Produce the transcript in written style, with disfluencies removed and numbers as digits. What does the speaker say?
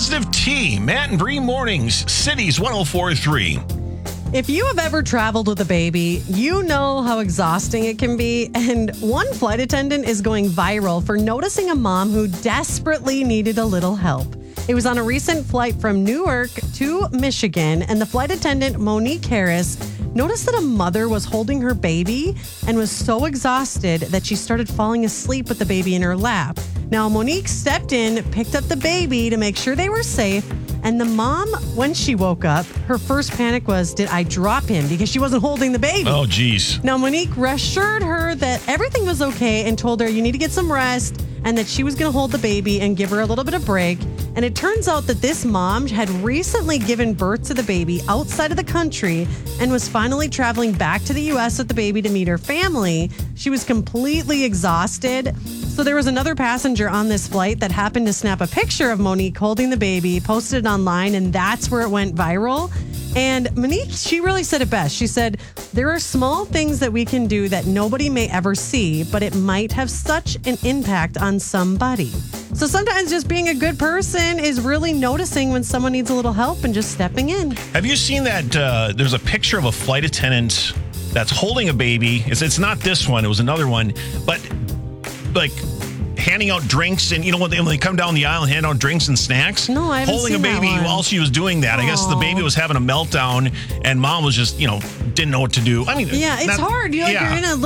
Positive T, Matt and Bree Mornings, Cities 104.3. If you have ever traveled with a baby, you know how exhausting it can be. And one flight attendant is going viral for noticing a mom who desperately needed a little help. It was on a recent flight from Newark to Michigan, and the flight attendant, Monique Harris, noticed that a mother was holding her baby and was so exhausted that she started falling asleep with the baby in her lap. Now, Monique stepped in, picked up the baby to make sure they were safe. And the mom, when she woke up, her first panic was, did I drop him? Because she wasn't holding the baby. Oh, geez. Now, Monique reassured her that everything was okay and told her you need to get some rest and that she was going to hold the baby and give her a little bit of break. And it turns out that this mom had recently given birth to the baby outside of the country and was finally traveling back to the U.S. with the baby to meet her family. She was completely exhausted. So there was another passenger on this flight that happened to snap a picture of Monique holding the baby, posted it online, and that's where it went viral. And Monique, she really said it best. She said, there are small things that we can do that nobody may ever see, but it might have such an impact on somebody. So sometimes just being a good person is really noticing when someone needs a little help and just stepping in. Have you seen that? There's a picture of a flight attendant that's holding a baby. It's not this one. It was another one. But like handing out drinks, and you know when they come down the aisle and hand out drinks and snacks? No, I haven't holding seen a baby that one. while she was doing that. I guess the baby was having a meltdown and mom was just, didn't know what to do. I mean, Yeah, it's hard. You're in a